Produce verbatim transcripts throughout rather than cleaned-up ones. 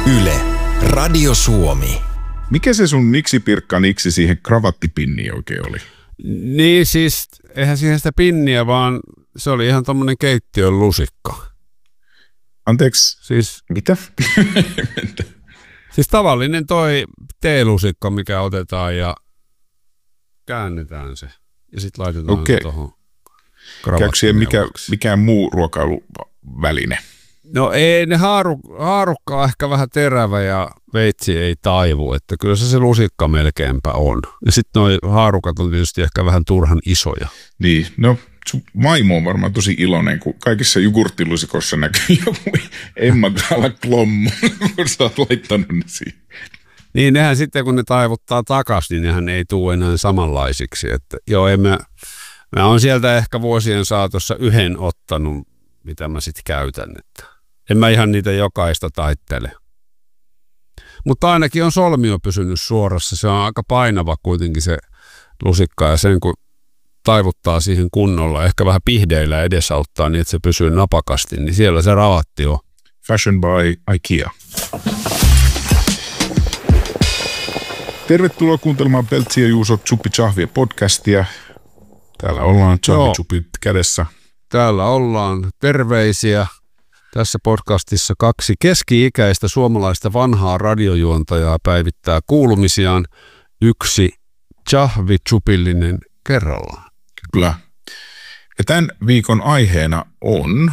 Yle, Radio Suomi. Mikä se sun niksi-pirkka niksi siihen kravattipinniin oikein oli? Niin siis, eihän siihen sitä pinniä, vaan se oli ihan tommonen keittiön lusikka. Anteeksi, Siis, mitä? siis tavallinen toi teelusikka, mikä otetaan ja käännetään se. Ja sitten laitetaan Okei. se tuohon Käykö siihen mikä, kravattineuvoksi. mikään muu ruokailuväline? No ei, ne haaru, haarukka on ehkä vähän terävä ja veitsi ei taivu, että kyllä se se lusikka melkeinpä on. Ja sitten nuo haarukat on tietysti ehkä vähän turhan isoja. Niin, no sun vaimo on varmaan tosi iloinen, kun kaikissa jogurttilusikossa näkyy joku emmantala klommu, kun sä oot laittanut ne siihen. Niin nehän sitten kun ne taivuttaa takas, niin nehän ei tule enää samanlaisiksi. Että joo, en mä, mä oon sieltä ehkä vuosien saatossa yhden ottanut, mitä mä sitten käytän. Että en mä ihan niitä jokaista taittele. Mutta ainakin on solmio pysynyt suorassa. Se on aika painava kuitenkin se lusikka ja sen kun taivuttaa siihen kunnolla, ehkä vähän pihdeillä edesauttaa niin, että se pysyy napakasti, niin siellä se ravatti on. Fashion by IKEA. Tervetuloa kuuntelemaan Peltsi ja Juuso Tsuppi Tsahvia podcastia. Täällä ollaan Tsahvi Tsupit kädessä. Täällä ollaan terveisiä. Tässä podcastissa kaksi keski-ikäistä suomalaista vanhaa radiojuontajaa päivittää kuulumisiaan. Yksi Tsahvi Tsupillinen kerrallaan. Kyllä. Ja tämän viikon aiheena on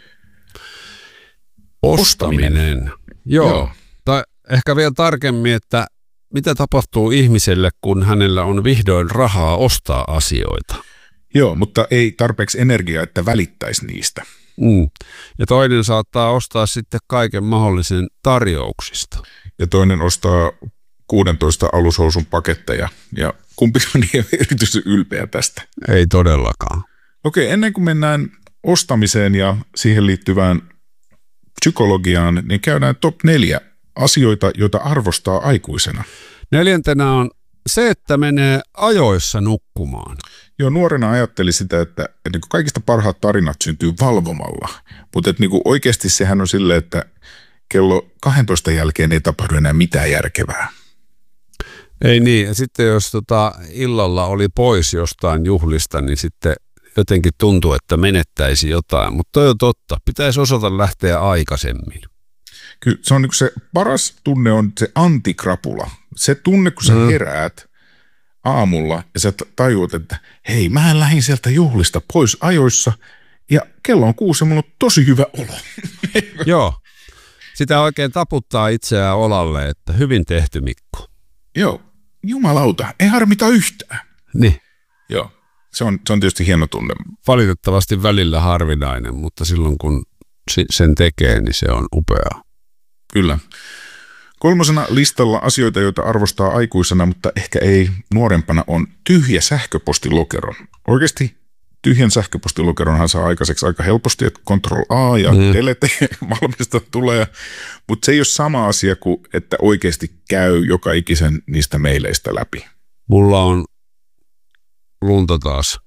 Ostaminen. ostaminen. Joo. Joo. Tai ehkä vielä tarkemmin, että mitä tapahtuu ihmiselle, kun hänellä on vihdoin rahaa ostaa asioita. Joo, mutta ei tarpeeksi energiaa, että välittäisi niistä. Mm. Ja toinen saattaa ostaa sitten kaiken mahdollisen tarjouksista. Ja toinen ostaa kuusitoista alushousun paketteja. Ja kumpi on niin erityisen ylpeä tästä? Ei todellakaan. Okei, ennen kuin mennään ostamiseen ja siihen liittyvään psykologiaan, niin käydään top neljä asioita, joita arvostaa aikuisena. Neljäntenä on se, että menee ajoissa nukkumaan. Jo nuorena ajattelin sitä, että, että niin kuin kaikista parhaat tarinat syntyy valvomalla, mutta että niin kuin oikeasti sehän on silleen, että kello kaksitoista jälkeen ei tapahdu enää mitään järkevää. Ei niin, ja sitten jos tota illalla oli pois jostain juhlista, niin sitten jotenkin tuntuu, että menettäisi jotain. Mutta toi on totta, pitäisi osata lähteä aikaisemmin. Kyllä se on niin kuin se paras tunne on se antikrapula. Se tunne, kun sä Mm. heräät aamulla ja sä tajuat, että hei, mä lähdin sieltä juhlista pois ajoissa ja kello on kuusi ja mulla on tosi hyvä olo. Joo, sitä oikein taputtaa itseään olalle, että hyvin tehty Mikko. Joo, jumalauta, ei harmita yhtään. Niin. Joo, se on, se on tietysti hieno tunne. Valitettavasti välillä harvinainen, mutta silloin kun si- sen tekee, niin se on upeaa. Kyllä. Kolmosena listalla asioita, joita arvostaa aikuisena, mutta ehkä ei nuorempana, on tyhjä sähköpostilokero. Oikeasti tyhjän sähköpostilokeronhan saa aikaiseksi aika helposti, että Control A ja Mm. Delete valmista tulee, mutta se ei ole sama asia kuin, että oikeasti käy joka ikisen niistä meileistä läpi. Mulla on lunta taas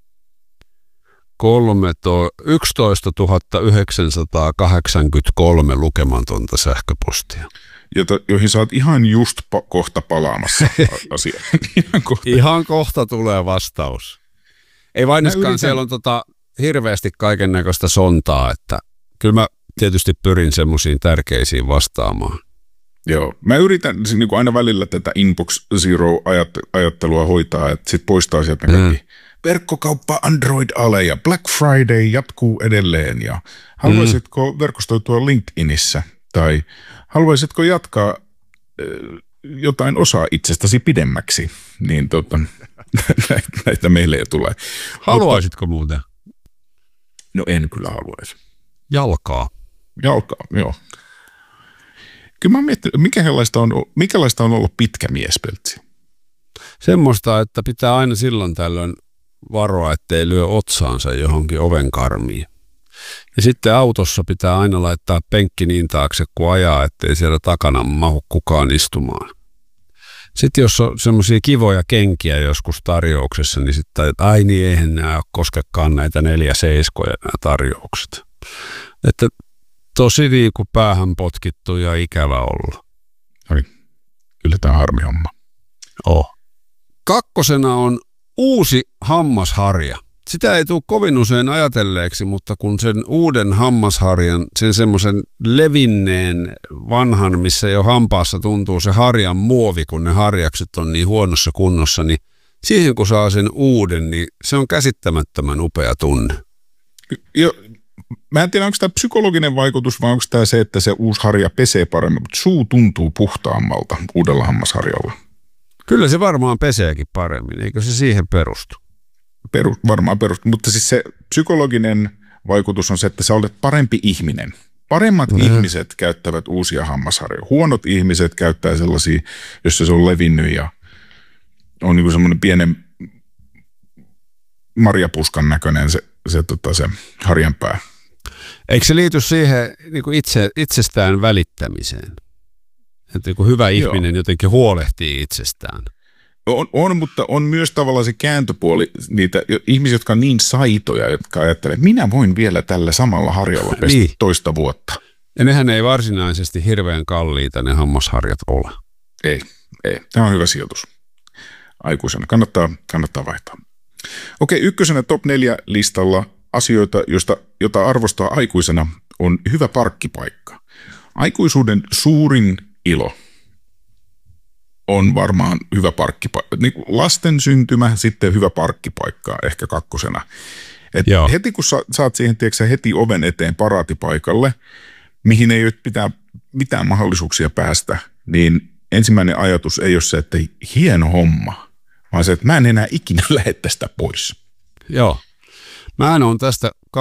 yksitoistatuhatta yhdeksänsataakahdeksankymmentäkolme lukematonta sähköpostia. Jota, joihin sä oot ihan just pa- kohta palaamassa asiaan. Ihan kohta. Ihan kohta tulee vastaus. Ei vain Mä nytkään, yritän- siellä on tota hirveästi kaiken näköistä sontaa, että kyllä mä tietysti pyrin semmoisiin tärkeisiin vastaamaan. Joo, mä yritän siis niin kuin aina välillä tätä Inbox Zero-ajattelua hoitaa, että sit poistaa sieltä ne kaikki. Mm. Verkkokauppa Android-ale ja Black Friday jatkuu edelleen ja haluaisitko mm. verkostoitua LinkedInissä tai haluaisitko jatkaa äh, jotain osaa itsestäsi pidemmäksi, niin tota, näitä, näitä meille ei tule. Haluaisitko muuten? No en kyllä haluaisi. Jalkaa. Jalkaa, joo. Kyllä mä mietin, mikälaista on, mikälaista on ollut pitkä mies, Peltsi? Semmoista, että pitää aina silloin tällöin varoa, ettei lyö otsaansa johonkin ovenkarmiin. Ja sitten autossa pitää aina laittaa penkki niin taakse, kun ajaa, ettei siellä takana mahu kukaan istumaan. Sitten jos on semmoisia kivoja kenkiä joskus tarjouksessa, niin sitten, että ai niin, eihän nämä koskekaan näitä neljä seiskoja nämä tarjoukset. Että tosi niin kuin päähän potkittu ja ikävä olla. Oli. Kyllä tämä on harmi homma. Oh. Kakkosena on uusi hammasharja. Sitä ei tule kovin usein ajatelleeksi, mutta kun sen uuden hammasharjan, sen semmoisen levinneen vanhan, missä jo hampaassa tuntuu se harjan muovi, kun ne harjakset on niin huonossa kunnossa, niin siihen kun saa sen uuden, niin se on käsittämättömän upea tunne. Jo, mä en tiedä, onko tämä psykologinen vaikutus vai onko tämä se, että se uusi harja pesee paremmin, mutta suu tuntuu puhtaammalta uudella hammasharjalla. Kyllä se varmaan peseekin paremmin, eikö se siihen perustu? Peru, varmaan perustu, mutta siis se psykologinen vaikutus on se, että sä olet parempi ihminen. Paremmat mm. ihmiset käyttävät uusia hammasharjoja. Huonot ihmiset käyttää sellaisia, jossa se on levinnyt ja on niin kuin semmoinen pienen marjapuskan näköinen se, se, tota, se harjanpää. Eikö se liity siihen niin kuin itse, itsestään välittämiseen? Että niin hyvä ihminen Joo. jotenkin huolehtii itsestään. On, on, mutta on myös tavallaan se kääntöpuoli niitä ihmisiä, jotka on niin saitoja, jotka ajattelee, että minä voin vielä tällä samalla harjalla pestä niin. toista vuotta. Ja nehän ei varsinaisesti hirveän kalliita ne hammasharjat ole. Ei, ei. Tämä on hyvä sijoitus. Aikuisena. Kannattaa, kannattaa vaihtaa. Okei, ykkösenä top neljä listalla asioita, joista, jota arvostaa aikuisena, on hyvä parkkipaikka. Aikuisuuden suurin ilo on varmaan hyvä parkkipaikka. Niin lasten syntymä, sitten hyvä parkkipaikka ehkä kakkosena. Et heti kun sa, saat siihen tiedätkö, heti oven eteen paraatipaikalle, mihin ei ole pitää, mitään mahdollisuuksia päästä, niin ensimmäinen ajatus ei ole se, että hieno homma, vaan se, että mä en enää ikinä lähde tästä pois. Joo. Mä oon tästä